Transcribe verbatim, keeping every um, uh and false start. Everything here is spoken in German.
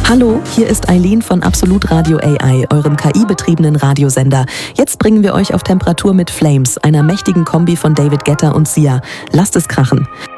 Hallo, hier ist Eileen von Absolut Radio A I, eurem K I-betriebenen Radiosender. Jetzt bringen wir euch auf Temperatur mit Flames, einer mächtigen Kombi von David Guetta und Sia. Lasst es krachen.